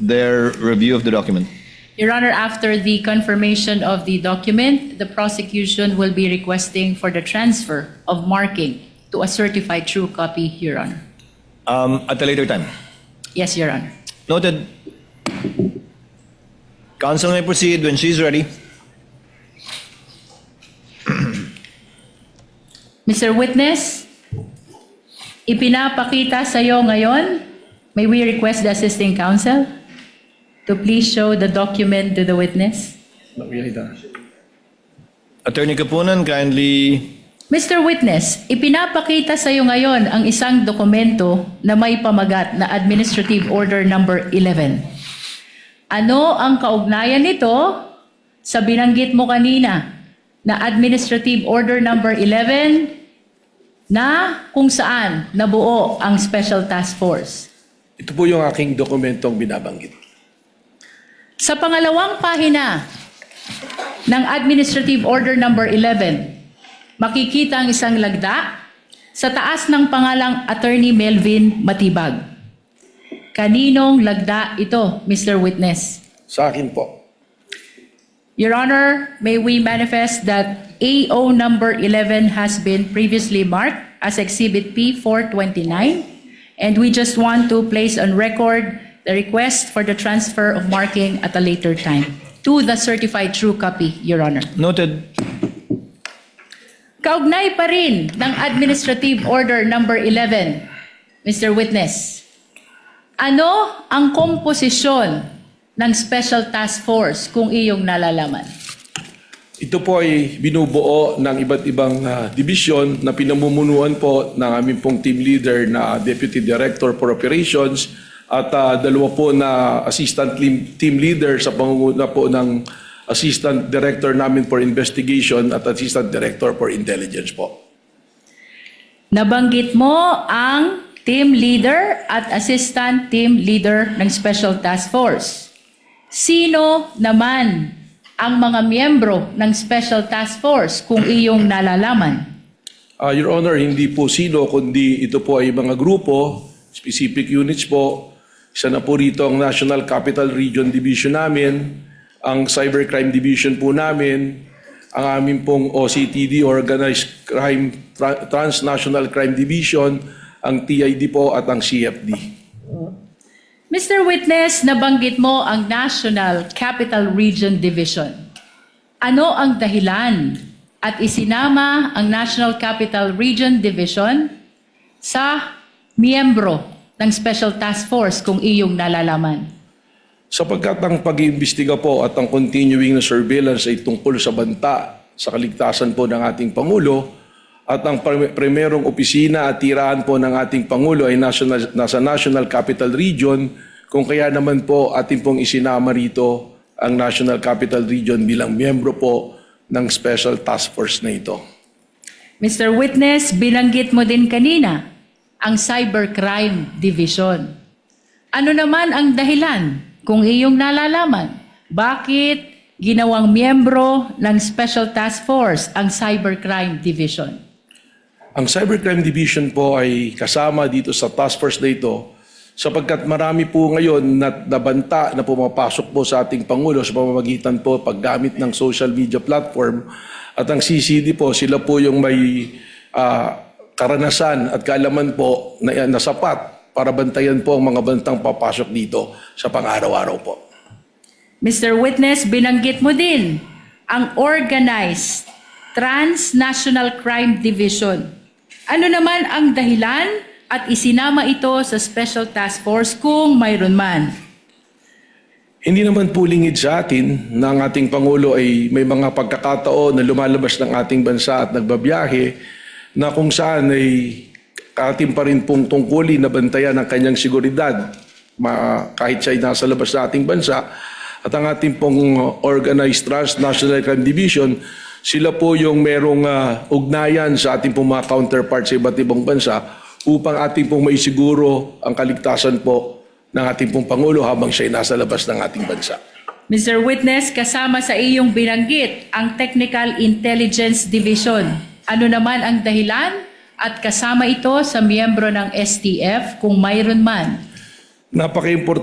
their review of the document? Your Honor, after the confirmation of the document, the prosecution will be requesting for the transfer of marking to a certified true copy, Your Honor. At a later time. Yes, Your Honor. Noted. Counsel may proceed when she's ready. Mr. Witness, ipinapakita sa iyo ngayon, may we request the assisting counsel to please show the document to the witness? Attorney Kapunan, kindly. Mr. Witness, ipinapakita sa iyo ngayon ang isang dokumento na may pamagat na Administrative Order Number 11. Ano ang kaugnayan nito sa binanggit mo kanina na Administrative Order Number 11 na kung saan nabuo ang Special Task Force? Ito po yung aking dokumentong binabanggit. Sa pangalawang pahina ng Administrative Order Number 11, makikita ang isang lagda sa taas ng pangalang Attorney Melvin Matibag. Kaninong lagda ito, Mr. Witness? Sa akin po. Your Honor, may we manifest that AO number 11 has been previously marked as Exhibit P 429, and we just want to place on record the request for the transfer of marking at a later time to the certified true copy, Your Honor. Noted. Kaugnay pa rin ng Administrative Order Number 11, Mr. Witness. Ano ang komposisyon ng Special Task Force kung iyong nalalaman? Ito po ay binubuo ng iba't ibang division na pinamumunuan po ng aming pong team leader na Deputy Director for Operations at dalawa po na assistant team leader sa pangunguna po ng Assistant Director namin for Investigation at Assistant Director for Intelligence po. Nabanggit mo ang team leader at assistant team leader ng Special Task Force. Sino naman ang mga miyembro ng Special Task Force kung iyong nalalaman? Your Honor, hindi po sino, kundi ito po ay mga grupo, specific units po. Isa na po rito ang National Capital Region Division namin, ang Cybercrime Division po namin, ang aming pong OCTD, Organized Crime, Transnational Crime Division, ang TID po at ang CFD. Mr. Witness, nabanggit mo ang National Capital Region Division. Ano ang dahilan at isinama ang National Capital Region Division sa miyembro ng Special Task Force kung iyong nalalaman? Sapagkat ang pag-iimbestiga po at ang continuing na surveillance ay tungkol sa banta sa kaligtasan po ng ating Pangulo at ang primerong opisina at tirahan po ng ating Pangulo ay nasa National Capital Region, kung kaya naman po ating pong isinama rito ang National Capital Region bilang miyembro po ng Special Task Force na ito. Mr. Witness, binanggit mo din kanina ang Cybercrime Division. Ano naman ang dahilan kung iyong nalalaman? Bakit ginawang miyembro ng Special Task Force ang Cybercrime Division? Ang Cybercrime Division po ay kasama dito sa task force na ito sapagkat marami po ngayon na nabanta na pumapasok po sa ating Pangulo sa pamamagitan po paggamit ng social media platform at ang CCD po, sila po yung may karanasan at kaalaman po na sapat para bantayan po ang mga bantang papasok dito sa pang-araw-araw po. Mr. Witness, binanggit mo din ang Organized Transnational Crime Division. Ano naman ang dahilan at isinama ito sa Special Task Force kung mayroon man? Hindi naman po lingid sa atin na ang ating Pangulo ay may mga pagkakataon na lumalabas ng ating bansa at nagbabiyahe na kung saan ay ating pa rin pong tungkulin na bantayan ang kanyang seguridad kahit siya ay nasa labas ng ating bansa. At ang ating pong Organized Transnational Crime Division, sila po yung merong ugnayan sa ating pong mga counterparts sa iba't ibang bansa upang ating pong maisiguro ang kaligtasan po ng ating pong Pangulo habang siya ay nasa labas ng ating bansa. Mr. Witness, kasama sa iyong binanggit ang Technical Intelligence Division. Ano naman ang dahilan at kasama ito sa miyembro ng STF kung mayroon man? Napaka-importante